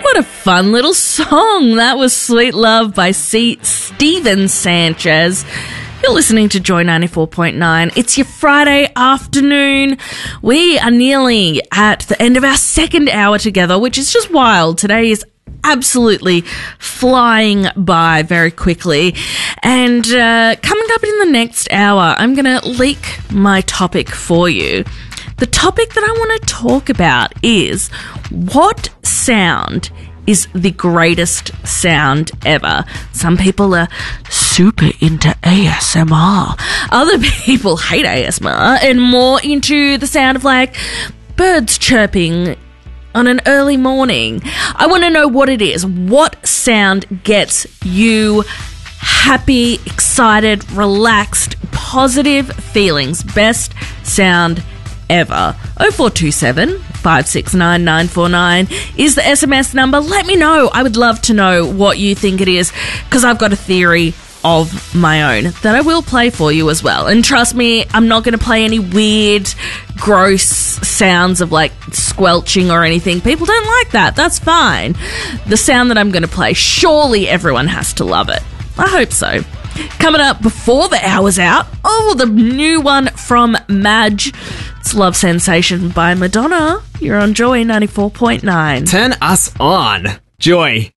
What a fun little song. That was Sweet Love by Steven Sanchez. You're listening to Joy 94.9. It's your Friday afternoon. We are nearly at the end of our second hour together, which is just wild. Today is absolutely flying by very quickly. And coming up in the next hour, I'm going to leak my topic for you. The topic that I want to talk about is what sound is the greatest sound ever. Some people are super into ASMR. Other people hate ASMR and more into the sound of like birds chirping on an early morning. I want to know what it is. What sound gets you happy, excited, relaxed, positive feelings? Best sound ever. 0427 569 949 is the SMS number. Let me know. I would love to know what you think it is, because I've got a theory of my own that I will play for you as well. And trust me, I'm not going to play any weird, gross sounds of like squelching or anything. People don't like that. That's fine. The sound that I'm going to play, surely everyone has to love it. I hope so. Coming up before the hour's out, the new one from Madge. It's Love Sensation by Madonna. You're on Joy 94.9. Turn us on, Joy.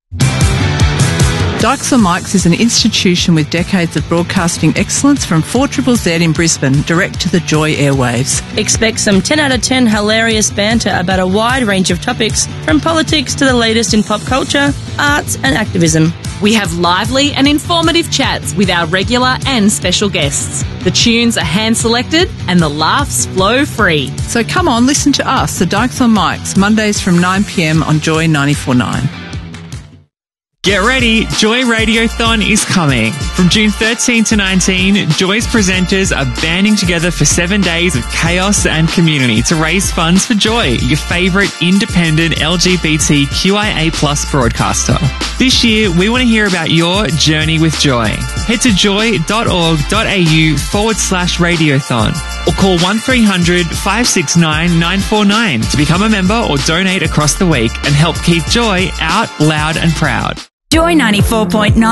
Dykes on Mics is an institution with decades of broadcasting excellence from 4ZZZ in Brisbane, direct to the Joy airwaves. Expect some 10 out of 10 hilarious banter about a wide range of topics, from politics to the latest in pop culture, arts and activism. We have lively and informative chats with our regular and special guests. The tunes are hand-selected and the laughs flow free. So come on, listen to us, the Dykes on Mics, Mondays from 9 p.m. on Joy 94.9. Get ready, Joy Radiothon is coming. From June 13 to 19, Joy's presenters are banding together for 7 days of chaos and community to raise funds for Joy, your favourite independent LGBTQIA+ broadcaster. This year, we want to hear about your journey with Joy. Head to joy.org.au/radiothon or call 1300 569 949 to become a member or donate across the week and help keep Joy out loud and proud. Joy 94.9